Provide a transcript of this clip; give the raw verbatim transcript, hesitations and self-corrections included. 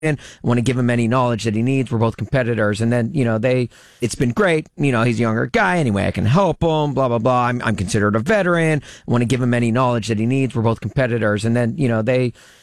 I want to give him any knowledge that he needs. We're both competitors. And then, you know, they, it's been great. You know, he's a younger guy. Anyway, I can help him, blah, blah, blah. I'm, I'm considered a veteran. I want to give him any knowledge that he needs. We're both competitors. And then, you know, they,